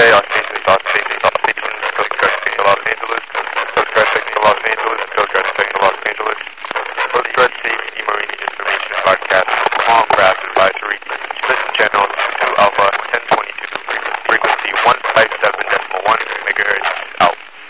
Austin, Coast Guard speaking to Los Angeles, Coast Guard speaking to Los Angeles, Coast Guard speaking to Los Angeles. Coast Guard Safety Marine Information Broadcast, Long Craft Advisory, Smith General 2 Alpha,